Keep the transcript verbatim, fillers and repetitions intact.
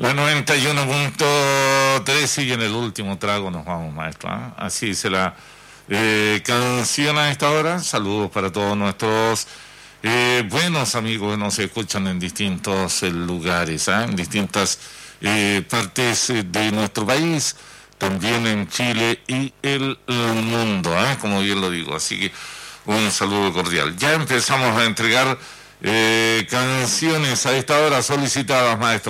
La noventa y uno punto tres y en el último trago nos vamos, maestro. ¿eh? Así dice la eh, canción a esta hora. Saludos para todos nuestros eh, buenos amigos que nos escuchan en distintos eh, lugares, ¿eh? en distintas eh, partes eh, de nuestro país, también en Chile y el, el mundo, ¿eh? como bien lo digo. Así que un saludo cordial. Ya empezamos a entregar eh, canciones a esta hora solicitadas, maestro.